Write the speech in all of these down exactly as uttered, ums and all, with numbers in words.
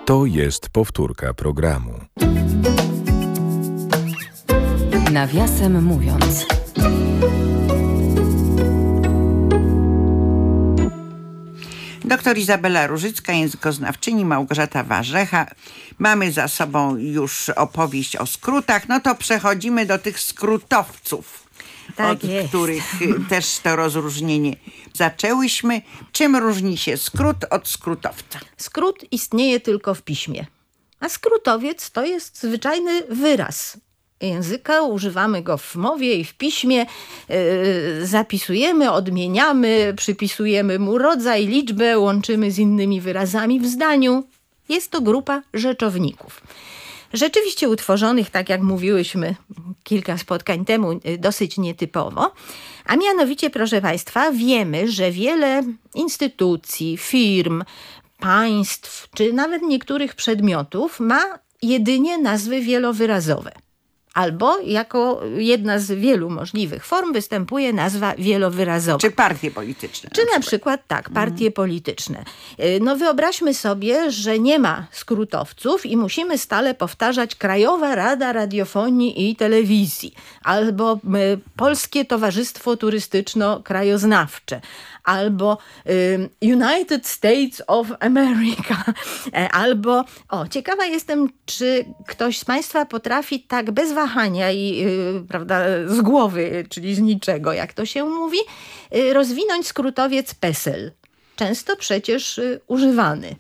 To jest powtórka programu. Nawiasem mówiąc. Doktor Izabela Różycka, językoznawczyni, Małgorzata Warzecha. Mamy za sobą już opowieść o skrótach. No to przechodzimy do tych skrótowców, Tak od jest. których też to rozróżnienie zaczęłyśmy. Czym różni się skrót od skrótowca? Skrót istnieje tylko w piśmie, a skrótowiec to jest zwyczajny wyraz języka. Używamy go w mowie i w piśmie. Yy, zapisujemy, odmieniamy, przypisujemy mu rodzaj, liczbę, łączymy z innymi wyrazami w zdaniu. Jest to grupa rzeczowników. Rzeczywiście utworzonych, tak jak mówiłyśmy kilka spotkań temu, dosyć nietypowo. A mianowicie, proszę Państwa, wiemy, że wiele instytucji, firm, państw, czy nawet niektórych przedmiotów ma jedynie nazwy wielowyrazowe. Albo jako jedna z wielu możliwych form występuje nazwa wielowyrazowa. Czy partie polityczne? Czy na przykład tak, partie mm. polityczne. No wyobraźmy sobie, że nie ma skrótowców i musimy stale powtarzać Krajowa Rada Radiofonii i Telewizji albo Polskie Towarzystwo Turystyczno-Krajoznawcze albo y, United States of America albo, o, ciekawa jestem, czy ktoś z Państwa potrafi tak bez wahania i y, prawda, z głowy, czyli z niczego, jak to się mówi, y, rozwinąć skrótowiec PESEL. Często przecież y, używany.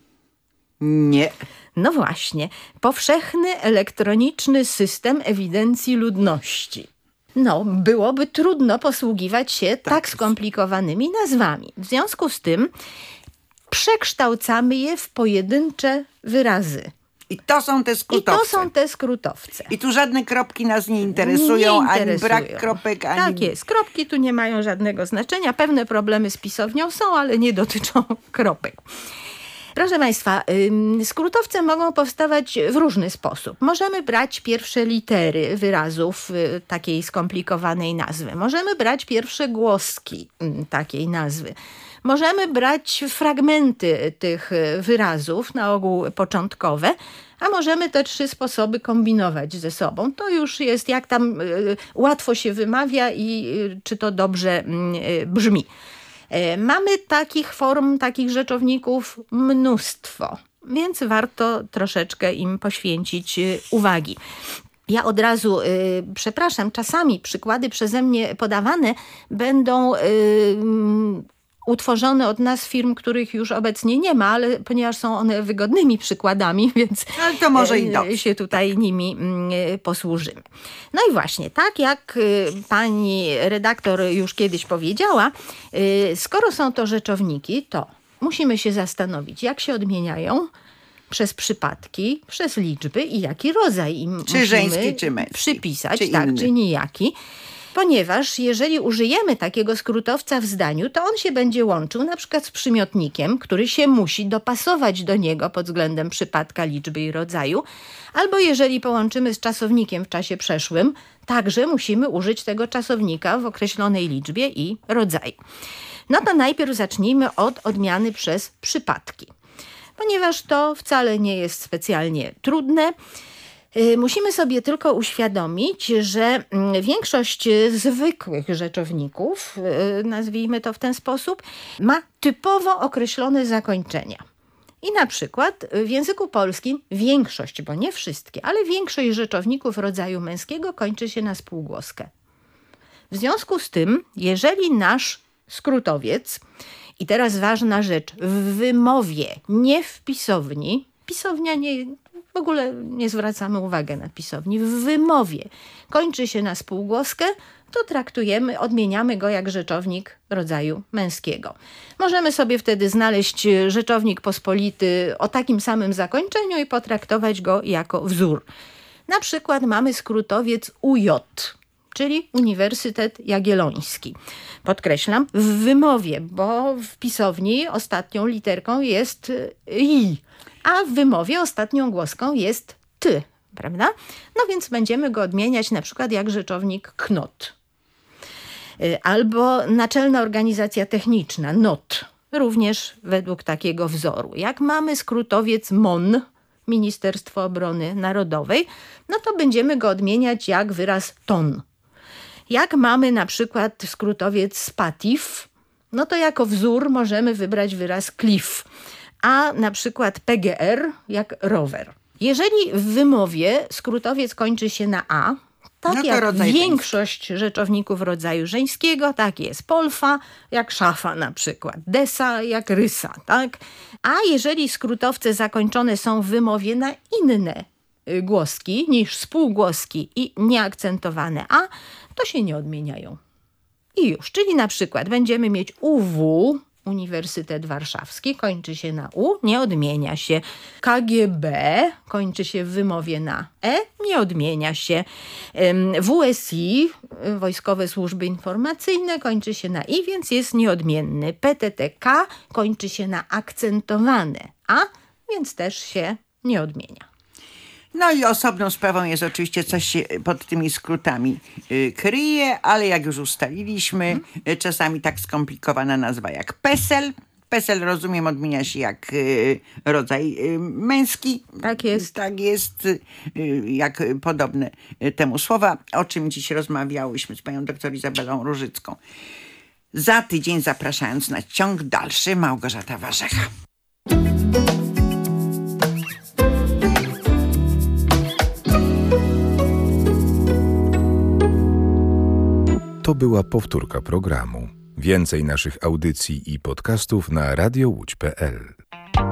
Nie. No właśnie. Powszechny Elektroniczny System Ewidencji Ludności. No, byłoby trudno posługiwać się tak, tak skomplikowanymi nazwami. W związku z tym przekształcamy je w pojedyncze wyrazy. I to są te skrótowce. I to są te skrótowce. I tu żadne kropki nas nie interesują, nie interesują. ani brak kropek, ani... Tak jest. Kropki tu nie mają żadnego znaczenia. Pewne problemy z pisownią są, ale nie dotyczą kropek. Proszę Państwa, skrótowce mogą powstawać w różny sposób. Możemy brać pierwsze litery wyrazów takiej skomplikowanej nazwy. Możemy brać pierwsze głoski takiej nazwy. Możemy brać fragmenty tych wyrazów, na ogół początkowe, a możemy te trzy sposoby kombinować ze sobą. To już jest jak tam łatwo się wymawia i czy to dobrze brzmi. Mamy takich form, takich rzeczowników mnóstwo, więc warto troszeczkę im poświęcić uwagi. Ja od razu, y, przepraszam, czasami przykłady przeze mnie podawane będą y, utworzone od nas firm, których już obecnie nie ma, ale ponieważ są one wygodnymi przykładami, więc ale to może i dobrze. się tutaj nimi posłużymy. No i właśnie, tak jak pani redaktor już kiedyś powiedziała, skoro są to rzeczowniki, to musimy się zastanowić, jak się odmieniają przez przypadki, przez liczby i jaki rodzaj im czy żeński, czy męski, przypisać, czy tak, inny. czy nijaki. Ponieważ jeżeli użyjemy takiego skrótowca w zdaniu, to on się będzie łączył na przykład z przymiotnikiem, który się musi dopasować do niego pod względem przypadka, liczby i rodzaju. Albo jeżeli połączymy z czasownikiem w czasie przeszłym, także musimy użyć tego czasownika w określonej liczbie i rodzaju. No to najpierw zacznijmy od odmiany przez przypadki. Ponieważ to wcale nie jest specjalnie trudne, musimy sobie tylko uświadomić, że większość zwykłych rzeczowników, nazwijmy to w ten sposób, ma typowo określone zakończenia. I na przykład w języku polskim większość, bo nie wszystkie, ale większość rzeczowników rodzaju męskiego kończy się na spółgłoskę. W związku z tym, jeżeli nasz skrótowiec, i teraz ważna rzecz, w wymowie, nie w pisowni, pisownia nie... W ogóle nie zwracamy uwagi na pisowni. W wymowie kończy się na spółgłoskę, to traktujemy, odmieniamy go jak rzeczownik rodzaju męskiego. Możemy sobie wtedy znaleźć rzeczownik pospolity o takim samym zakończeniu i potraktować go jako wzór. Na przykład mamy skrótowiec U J, czyli Uniwersytet Jagielloński. Podkreślam, w wymowie, bo w pisowni ostatnią literką jest I, a w wymowie ostatnią głoską jest ty, prawda? No więc będziemy go odmieniać na przykład jak rzeczownik knot. Albo Naczelna Organizacja Techniczna, N O T, również według takiego wzoru. Jak mamy skrótowiec M O N, Ministerstwo Obrony Narodowej, no to będziemy go odmieniać jak wyraz ton. Jak mamy na przykład skrótowiec SPATIF, no to jako wzór możemy wybrać wyraz cliff, a na przykład P G R jak rower. Jeżeli w wymowie skrótowiec kończy się na a, tak No to jak rodzaj większość rzeczowników rodzaju żeńskiego, tak jest polfa jak szafa na przykład, desa jak rysa, tak? A jeżeli skrótowce zakończone są w wymowie na inne y, głoski niż spółgłoski i nieakcentowane a, to się nie odmieniają. I już, czyli na przykład będziemy mieć U W, Uniwersytet Warszawski, kończy się na U, nie odmienia się. K G B kończy się w wymowie na E, nie odmienia się. W S I, Wojskowe Służby Informacyjne, kończy się na I, więc jest nieodmienny. P T T K kończy się na akcentowane A, więc też się nie odmienia. No i osobną sprawą jest oczywiście, coś się pod tymi skrótami y, kryje, ale jak już ustaliliśmy, y, czasami tak skomplikowana nazwa jak PESEL. PESEL, rozumiem, odmienia się jak y, rodzaj y, męski. Tak jest. Tak jest, y, jak podobne y, temu słowa, o czym dziś rozmawiałyśmy z panią doktor Izabelą Różycką. Za tydzień zapraszając na ciąg dalszy, Małgorzata Warzecha. To była powtórka programu. Więcej naszych audycji i podcastów na radio łódź kropka p l.